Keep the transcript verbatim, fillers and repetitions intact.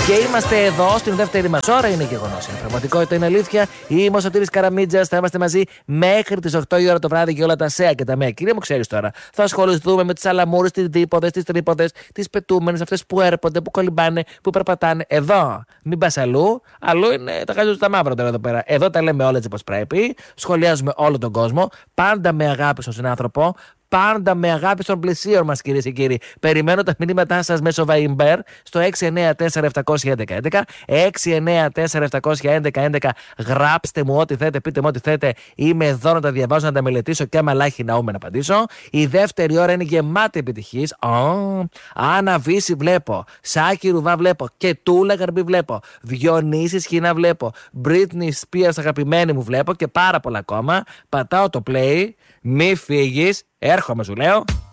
Και είμαστε εδώ στην δεύτερη μας ώρα. Είναι γεγονός, είναι πραγματικότητα, είναι αλήθεια. Είμαι ο Σωτήρης Καραμίτζας. Θα είμαστε μαζί μέχρι τις οκτώ η ώρα το βράδυ και όλα τα ΣΕΑ και τα ΜΕΑ. Κύριε μου, ξέρεις τώρα, θα ασχοληθούμε με τις αλαμούρες, τις δίποδες, τις τρίποδες, τις πετούμενες, αυτές που έρπονται, που κολυμπάνε, που περπατάνε. Εδώ. Μην πας αλλού. Αλλού είναι τα γάζια στα μαύρα τώρα εδώ πέρα. Εδώ τα λέμε όλα έτσι όπως πρέπει. Σχολιάζουμε όλο τον κόσμο. Πάντα με αγάπη στον συνάνθρωπο. Πάντα με αγάπη στον πλησίον μας, κυρίες και κύριοι. Περιμένω τα μηνύματά σας μέσω Viber στο έξι εννέα τέσσερα επτά ένα ένα ένα, έξι εννέα τέσσερα επτά ένα ένα ένα. Γράψτε μου ό,τι θέλετε, πείτε μου ό,τι θέλετε. Είμαι εδώ να τα διαβάζω, να τα μελετήσω και άμα λάχι ναούμε να απαντήσω. Η δεύτερη ώρα είναι γεμάτη επιτυχής. Oh, Άννα Βύση βλέπω. Σάκη Ρουβά βλέπω. Και Τούλα Γαρμπή βλέπω. Διονύση Σχοινά βλέπω. Britney Spears αγαπημένη μου βλέπω. Και πάρα πολλά ακόμα. Πατάω το play. Μη φύγεις. Έρχομαι, σου λέω.